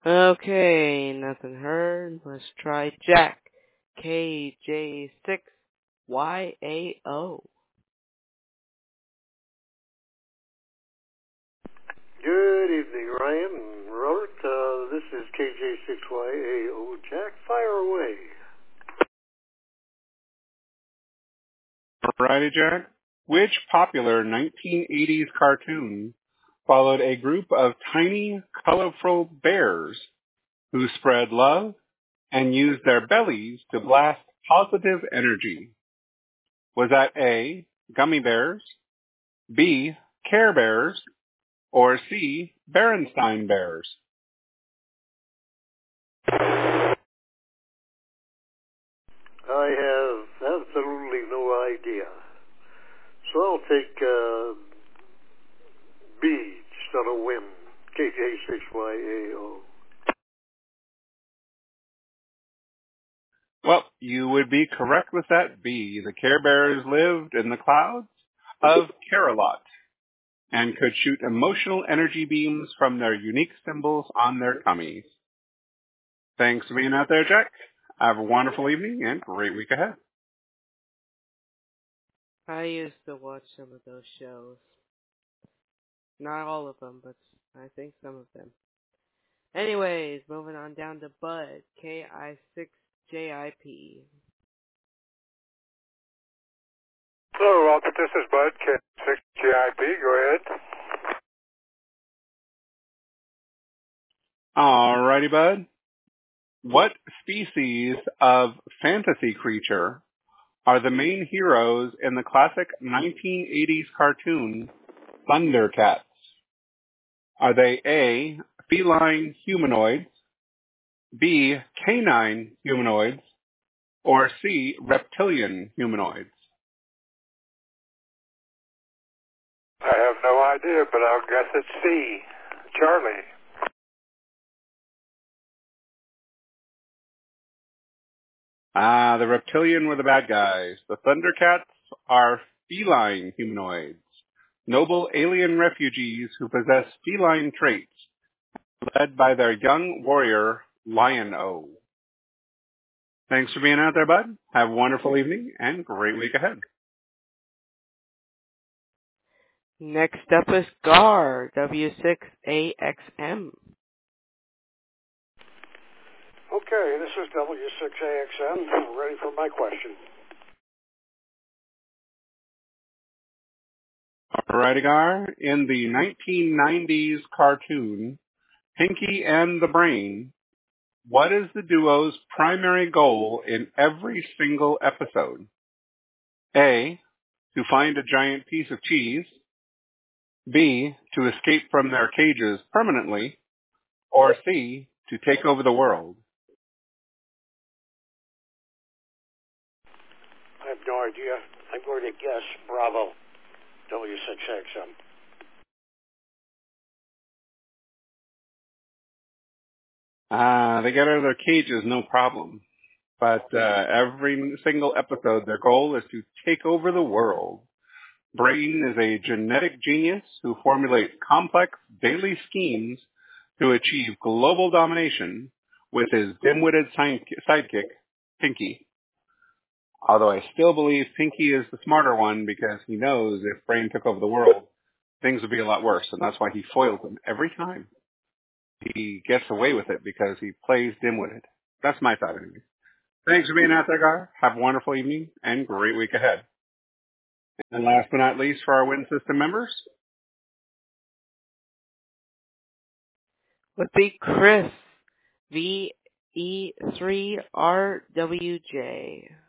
Okay, nothing heard. Let's try Jack. KJ6YAO. Good evening, Ryan and Robert. This is KJ6YAO. Jack, fire away. Alrighty, Jack. Which popular 1980s cartoon followed a group of tiny, colorful bears who spread love and used their bellies to blast positive energy? Was that A, Gummy Bears, B, Care Bears, or C, Berenstain Bears? I have absolutely no idea. So I'll take B, just on a whim. KJ6YAO. Well, you would be correct with that B. The Care Bears lived in the clouds of Care-a-Lot and could shoot emotional energy beams from their unique symbols on their tummies. Thanks for being out there, Jack. Have a wonderful evening and great week ahead. I used to watch some of those shows. Not all of them, but I think some of them. Anyways, moving on down to Bud. KI6JIP. Hello, Walter. This is Bud, K6GIP. Go ahead. Alrighty, Bud. What species of fantasy creature are the main heroes in the classic 1980s cartoon Thundercats? Are they A, feline humanoids, B, canine humanoids, or C, reptilian humanoids? I have no idea, but I'll guess it's C. Charlie. The reptilian were the bad guys. The Thundercats are feline humanoids, noble alien refugees who possess feline traits, led by their young warrior, Lion-O. Thanks for being out there, Bud. Have a wonderful evening and great week ahead. Next up is Gar, W6AXM. Okay, this is W6AXM. I'm ready for my question. Alrighty, Gar. In the 1990s cartoon, Pinky and the Brain, what is the duo's primary goal in every single episode? A, to find a giant piece of cheese. B, to escape from their cages permanently. Or C, to take over the world. I have no idea. I'm going to guess Bravo, W6AXM. They get out of their cages, no problem. But every single episode, their goal is to take over the world. Brain is a genetic genius who formulates complex daily schemes to achieve global domination with his dim-witted sidekick, Pinky. Although I still believe Pinky is the smarter one because he knows if Brain took over the world, things would be a lot worse, and that's why he foils them every time. He gets away with it because he plays dim-witted. That's my thought anyway. Thanks for being out there, Gar. Have a wonderful evening and great week ahead. And last but not least, for our Win System members, would be Chris, VE3RWJ.